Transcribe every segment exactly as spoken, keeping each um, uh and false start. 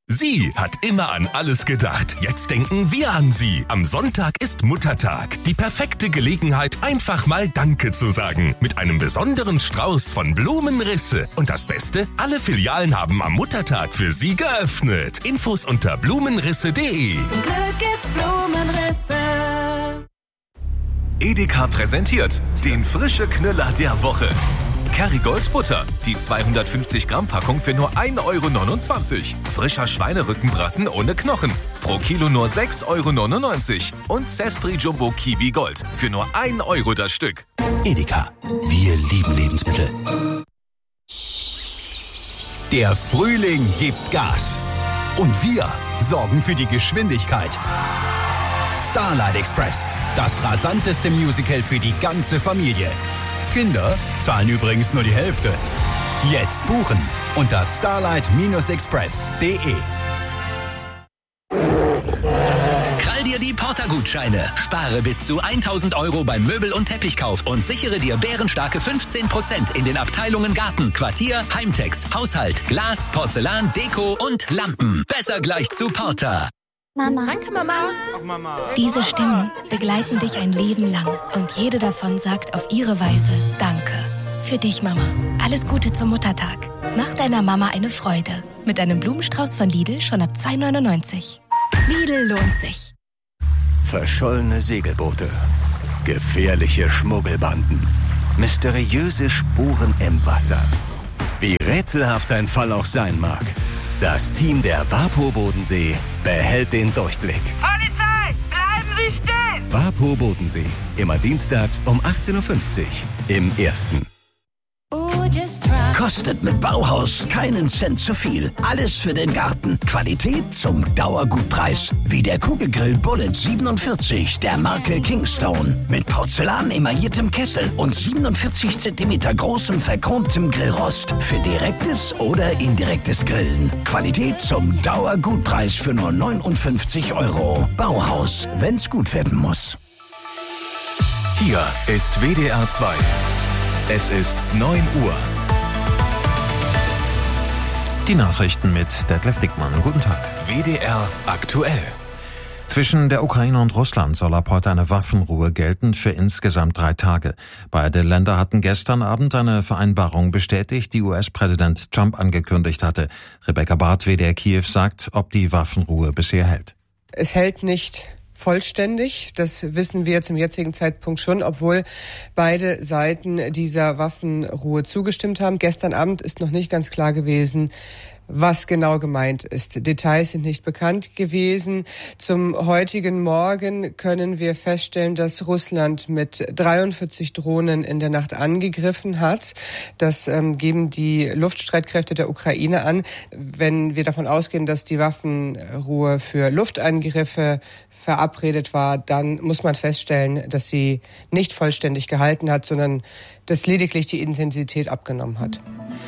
Sie hat immer an alles gedacht. Jetzt denken wir an Sie. Am Sonntag ist Muttertag. Die perfekte Gelegenheit, einfach mal Danke zu sagen. Mit einem besonderen Strauß von Blumenrisse. Und das Beste, alle Filialen haben am Muttertag für Sie geöffnet. Infos unter blumenrisse punkt de. Zum Glück gibt's Blumenrisse. Edeka präsentiert den frische Knüller der Woche. Kerrygold Butter, die zweihundertfünfzig Gramm Packung für nur ein Euro neunundzwanzig. Frischer Schweinerückenbraten ohne Knochen, pro Kilo nur sechs Euro neunundneunzig. Und Zespri Jumbo Kiwi Gold für nur ein Euro das Stück. Edeka, wir lieben Lebensmittel. Der Frühling gibt Gas. Und wir sorgen für die Geschwindigkeit. Starlight Express, das rasanteste Musical für die ganze Familie. Kinder zahlen übrigens nur die Hälfte. Jetzt buchen unter starlight express punkt de. Krall dir die Porter-Gutscheine. Spare bis zu tausend Euro beim Möbel- und Teppichkauf und sichere dir bärenstarke fünfzehn Prozent in den Abteilungen Garten, Quartier, Heimtex, Haushalt, Glas, Porzellan, Deko und Lampen. Besser gleich zu Porter. Mama. Danke, Mama. Ach, Mama. Diese Stimmen begleiten dich ein Leben lang und jede davon sagt auf ihre Weise Danke. Für dich, Mama. Alles Gute zum Muttertag. Mach deiner Mama eine Freude. Mit einem Blumenstrauß von Lidl schon ab zwei neunundneunzig. Lidl lohnt sich. Verschollene Segelboote, gefährliche Schmuggelbanden, mysteriöse Spuren im Wasser. Wie rätselhaft ein Fall auch sein mag, das Team der WaPo Bodensee behält den Durchblick. Polizei, bleiben Sie stehen! WaPo Bodensee, immer dienstags um achtzehn Uhr fünfzig im Ersten. Kostet mit Bauhaus keinen Cent zu viel. Alles für den Garten. Qualität zum Dauergutpreis. Wie der Kugelgrill Bullet siebenundvierzig der Marke Kingstone. Mit Porzellan emailliertem Kessel und siebenundvierzig Zentimeter großem verchromtem Grillrost. Für direktes oder indirektes Grillen. Qualität zum Dauergutpreis für nur neunundfünfzig Euro. Bauhaus, wenn's gut werden muss. Hier ist W D R zwei. Es ist neun Uhr. Die Nachrichten mit Detlef Dickmann. Guten Tag. W D R aktuell. Zwischen der Ukraine und Russland soll ab heute eine Waffenruhe gelten für insgesamt drei Tage. Beide Länder hatten gestern Abend eine Vereinbarung bestätigt, die U S-Präsident Trump angekündigt hatte. Rebecca Barth, W D R Kiew, sagt, ob die Waffenruhe bisher hält. Es hält nicht vollständig. Das wissen wir zum jetzigen Zeitpunkt schon, obwohl beide Seiten dieser Waffenruhe zugestimmt haben. Gestern Abend ist noch nicht ganz klar gewesen, was genau gemeint ist. Details sind nicht bekannt gewesen. Zum heutigen Morgen können wir feststellen, dass Russland mit dreiundvierzig Drohnen in der Nacht angegriffen hat. Das ähm, geben die Luftstreitkräfte der Ukraine an. Wenn wir davon ausgehen, dass die Waffenruhe für Luftangriffe verabredet war, dann muss man feststellen, dass sie nicht vollständig gehalten hat, sondern dass lediglich die Intensität abgenommen hat.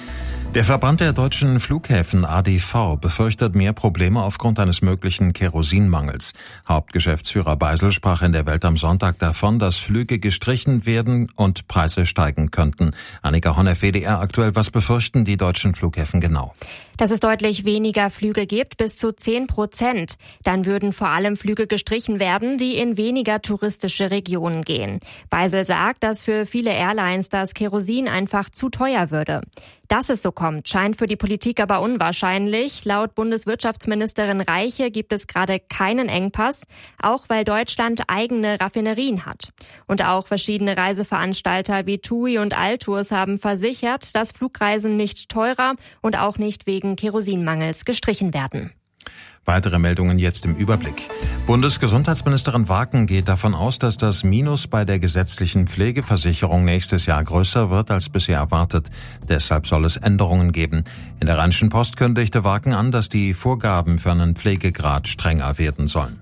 Der Verband der deutschen Flughäfen A D V befürchtet mehr Probleme aufgrund eines möglichen Kerosinmangels. Hauptgeschäftsführer Beisel sprach in der Welt am Sonntag davon, dass Flüge gestrichen werden und Preise steigen könnten. Annika Honneff, W D R aktuell, was befürchten die deutschen Flughäfen genau? Dass es deutlich weniger Flüge gibt, bis zu zehn Prozent. Dann würden vor allem Flüge gestrichen werden, die in weniger touristische Regionen gehen. Beisel sagt, dass für viele Airlines das Kerosin einfach zu teuer würde. Dass es so kommt, scheint für die Politik aber unwahrscheinlich. Laut Bundeswirtschaftsministerin Reiche gibt es gerade keinen Engpass, auch weil Deutschland eigene Raffinerien hat. Und auch verschiedene Reiseveranstalter wie TUI und Altours haben versichert, dass Flugreisen nicht teurer und auch nicht wegen Kerosinmangels gestrichen werden. Weitere Meldungen jetzt im Überblick. Bundesgesundheitsministerin Waken geht davon aus, dass das Minus bei der gesetzlichen Pflegeversicherung nächstes Jahr größer wird als bisher erwartet. Deshalb soll es Änderungen geben. In der Rheinischen Post kündigte Waken an, dass die Vorgaben für einen Pflegegrad strenger werden sollen.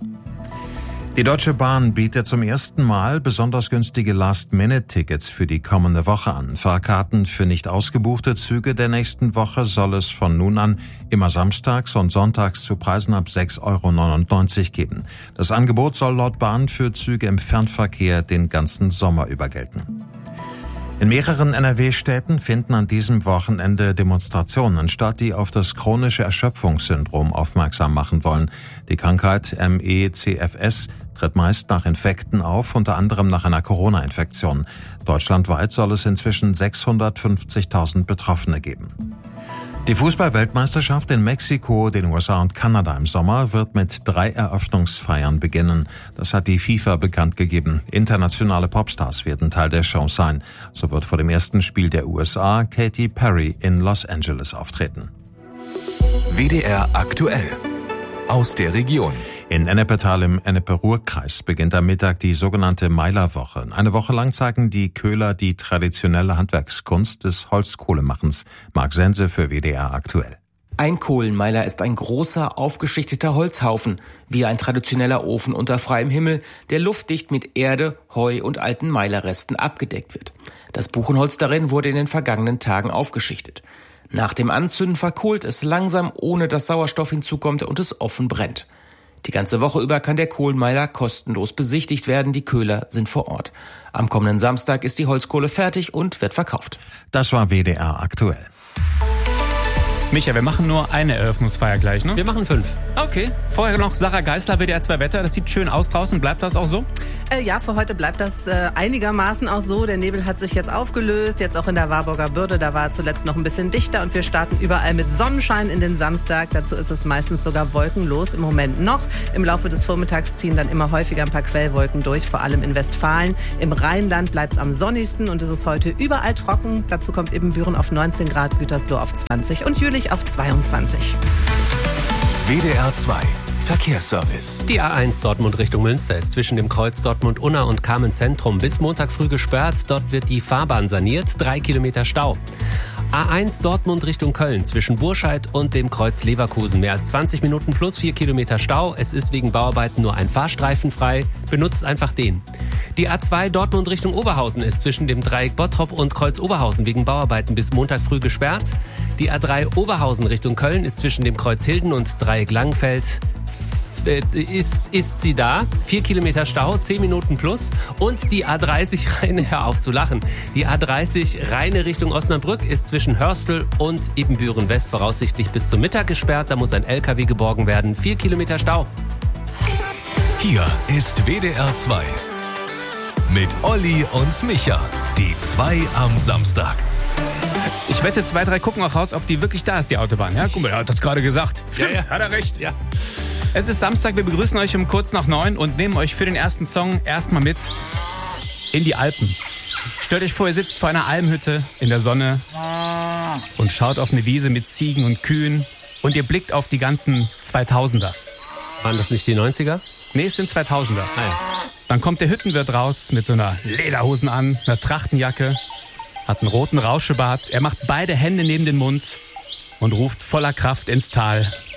Die Deutsche Bahn bietet zum ersten Mal besonders günstige Last-Minute-Tickets für die kommende Woche an. Fahrkarten für nicht ausgebuchte Züge der nächsten Woche soll es von nun an immer samstags und sonntags zu Preisen ab sechs Euro neunundneunzig geben. Das Angebot soll laut Bahn für Züge im Fernverkehr den ganzen Sommer über gelten. In mehreren N R W-Städten finden an diesem Wochenende Demonstrationen statt, die auf das chronische Erschöpfungssyndrom aufmerksam machen wollen. Die Krankheit M E C F S tritt meist nach Infekten auf, unter anderem nach einer Corona-Infektion. Deutschlandweit soll es inzwischen sechshundertfünfzigtausend Betroffene geben. Die Fußball-Weltmeisterschaft in Mexiko, den U S A und Kanada im Sommer wird mit drei Eröffnungsfeiern beginnen. Das hat die FIFA bekannt gegeben. Internationale Popstars werden Teil der Show sein. So wird vor dem ersten Spiel der U S A Katy Perry in Los Angeles auftreten. W D R aktuell. Aus der Region. In Ennepetal im Ennepe-Ruhr-Kreis beginnt am Mittag die sogenannte Meilerwoche. Eine Woche lang zeigen die Köhler die traditionelle Handwerkskunst des Holzkohlemachens. Marc Sense für W D R aktuell. Ein Kohlenmeiler ist ein großer, aufgeschichteter Holzhaufen, wie ein traditioneller Ofen unter freiem Himmel, der luftdicht mit Erde, Heu und alten Meilerresten abgedeckt wird. Das Buchenholz darin wurde in den vergangenen Tagen aufgeschichtet. Nach dem Anzünden verkohlt es langsam, ohne dass Sauerstoff hinzukommt und es offen brennt. Die ganze Woche über kann der Kohlenmeiler kostenlos besichtigt werden. Die Köhler sind vor Ort. Am kommenden Samstag ist die Holzkohle fertig und wird verkauft. Das war W D R aktuell. Micha, wir machen nur eine Eröffnungsfeier gleich, ne? Wir machen fünf. Okay. Vorher noch Sarah Geisler, W D R zwei Wetter. Das sieht schön aus draußen. Bleibt das auch so? Äh, ja, für heute bleibt das äh, einigermaßen auch so. Der Nebel hat sich jetzt aufgelöst. Jetzt auch in der Warburger Bürde. Da war er zuletzt noch ein bisschen dichter. Und wir starten überall mit Sonnenschein in den Samstag. Dazu ist es meistens sogar wolkenlos im Moment noch. Im Laufe des Vormittags ziehen dann immer häufiger ein paar Quellwolken durch. Vor allem in Westfalen. Im Rheinland bleibt es am sonnigsten. Und es ist heute überall trocken. Dazu kommt eben Büren auf neunzehn Grad, Gütersloh auf zwanzig und Jülich auf zweiundzwanzig. W D R zwei Verkehrsservice. Die A eins Dortmund Richtung Münster ist zwischen dem Kreuz Dortmund-Unna und Kamen-Zentrum bis Montag früh gesperrt. Dort wird die Fahrbahn saniert. Drei Kilometer Stau. A eins Dortmund Richtung Köln zwischen Burscheid und dem Kreuz Leverkusen. Mehr als zwanzig Minuten plus vier Kilometer Stau. Es ist wegen Bauarbeiten nur ein Fahrstreifen frei. Benutzt einfach den. Die A zwei Dortmund Richtung Oberhausen ist zwischen dem Dreieck Bottrop und Kreuz Oberhausen wegen Bauarbeiten bis Montag früh gesperrt. Die A drei Oberhausen Richtung Köln ist zwischen dem Kreuz Hilden und Dreieck Langenfeld Ist, ist sie da. Vier Kilometer Stau, zehn Minuten plus. Und die A dreißig Rheine, hör auf zu lachen. Die A dreißig Rheine Richtung Osnabrück ist zwischen Hörstel und Ibbenbüren West voraussichtlich bis zum Mittag gesperrt. Da muss ein L K W geborgen werden. Vier Kilometer Stau. Hier ist W D R zwei. Mit Olli und Micha. Die zwei am Samstag. Ich wette, zwei, drei gucken auch raus, ob die wirklich da ist, die Autobahn. Ja, guck mal, er hat das gerade gesagt. Stimmt, ja, ja. Hat er recht. Ja. Es ist Samstag, wir begrüßen euch um kurz nach neun und nehmen euch für den ersten Song erstmal mit in die Alpen. Stellt euch vor, ihr sitzt vor einer Almhütte in der Sonne und schaut auf eine Wiese mit Ziegen und Kühen und ihr blickt auf die ganzen zweitausender. Waren das nicht die neunziger? Nee, es sind zweitausender. Ah, ja. Dann kommt der Hüttenwirt raus mit so einer Lederhosen an, einer Trachtenjacke, hat einen roten Rauschebart. Er macht beide Hände neben den Mund und ruft voller Kraft ins Tal.